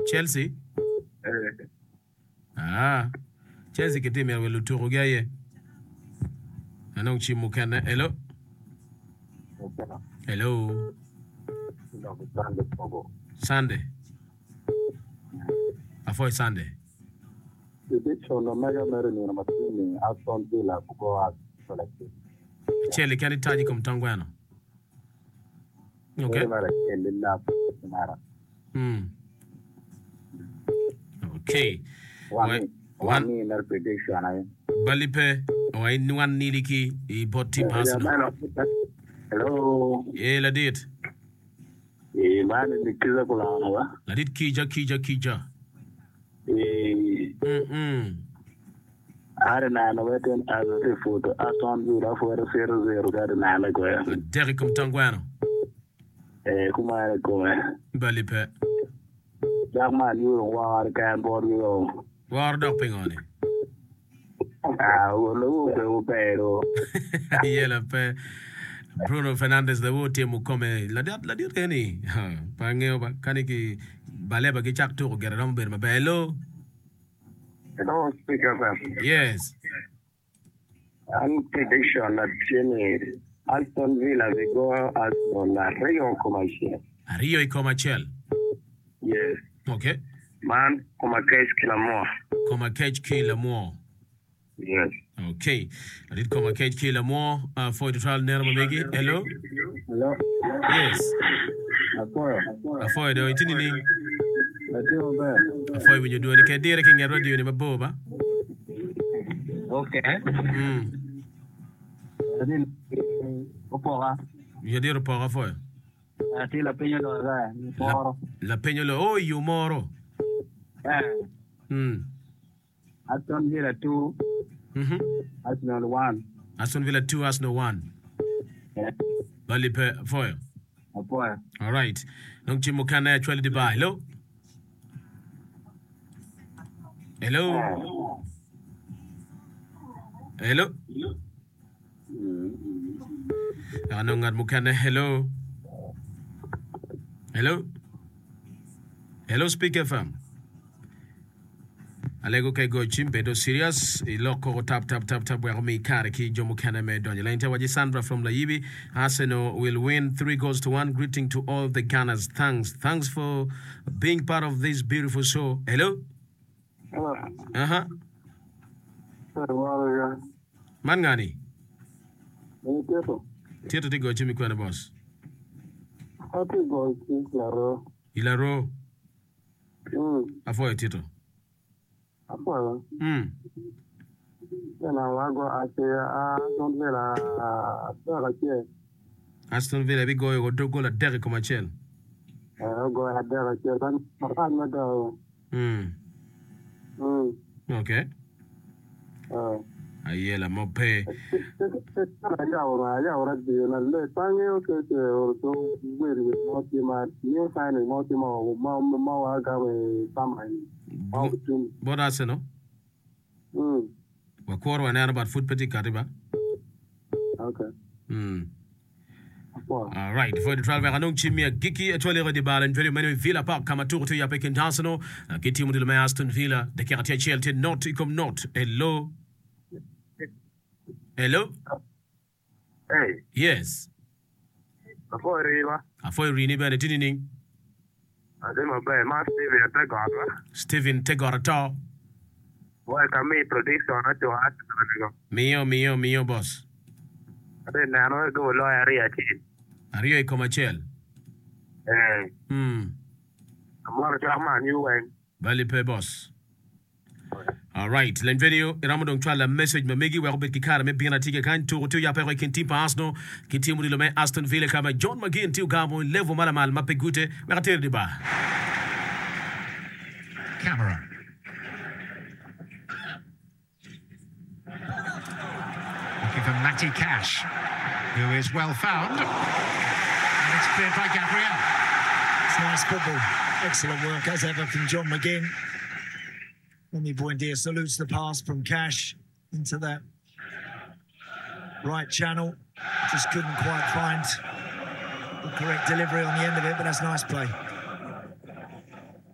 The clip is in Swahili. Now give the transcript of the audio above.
Chelsea. Chelsea ke team ya weluturu gaye. Anong chimukana. Hello. Hello. Sunday. Afoy Sunday. Chelsea kan itaji kumtangwana. Okay. Okay. One prediction. Balipe, one niliki, he bought team Arsenal. Hello. Yeah, la did. Man, the killer Kulana. La did Kija. I don't know what as a photo. I don't do for a 0-0 got an allegory. Derek Mtangwana. Kumara Kome. Balipe. That man, you don't want to can board you. War doping on it. Yela pe Bruno Fernandes the wote mukome la dir any pangeo ba kaniki baleba ki chak to get number ma hello speaker yes prediction that Jenny Aston Villa we go as on Rio commercial yes okay man Koma cage kila more yes. Okay. I did come a cage killer more for the trial Nerma Megi. Hello? Hello? Yes. Afoy do itini. Afoy when you do any cadere can get radio in a boba. Okay. You did a power for La Peña La Peñolo, oh, you moro. Aston Villa 2. Arsenal 1. Aston Villa 2, Arsenal 1. Yeah. Balipe foil. All right. Nong Chimukana actually the bar. Hello? Hello? Hello? Anong Mukana, hello? Hello? Hello, speaker fam. Alego kay go chimbe do serious iloko tap where me kare ki jomo kana me donye la intawaji Sandra from Laibi. Arsenal will win 3-1. Greeting to all the Gunners. Thanks for being part of this beautiful show. Hello. Mangani Tito tigo chimi kwa na boss Ilaro Afoy Tito Aston Villa we go la Derek Comachel. Okay. Ayela mope. What Arsenal? Wakoro and about foot petty kariba. Okay. All right, for the trial, Veranong Chimia, Giki, actually, the ball and very many Villa Park, Kamatur to Yapekin Arsenal, Kitty Mudil Aston Villa, the Karatia Chelsea, not come not. Hello? Hello? Hey. Yes. Afoy Rini Benetini. I think my Steven Tegorata. Welcome me, prediction at your heart. Mio, boss. I didn't know go lawyer. Ario Comachel. I'm more German, you went. Balipe boss. All right, len video Ramadon Twala message me megi wa robet kikara me bina tige kan to ya pere kinti pa Arsenal kinti mu me Aston Villa kama John McGinn ti gamo level mala mal mapegute me rater de ba camera looking for Matty Cash, who is well found, and it's cleared by Gabriel. It's nice football, excellent work as ever from John McGinn. Remy Buendia salutes the pass from Cash into that right channel. Just couldn't quite find the correct delivery on the end of it, but that's nice play.